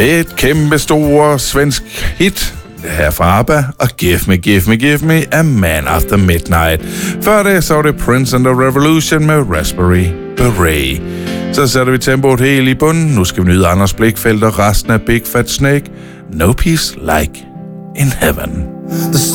Et kæmpe store svensk hit her fra ABBA og Give Me, Give Me, Give Me A Man After Midnight. Før det så var det Prince and the Revolution med Raspberry Beret. Så sætter vi tempoet helt i bunden. Nu skal vi nyde Anders Blichfeldt og resten af Big Fat Snake. No Peace Like in Heaven.